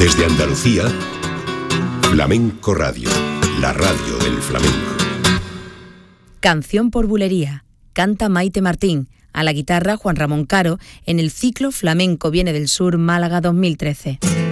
Desde Andalucía, Flamenco Radio, la radio del flamenco. Canción por bulería, canta Maite Martín, a la guitarra Juan Ramón Caro, en el ciclo Flamenco Viene del Sur Málaga 2013.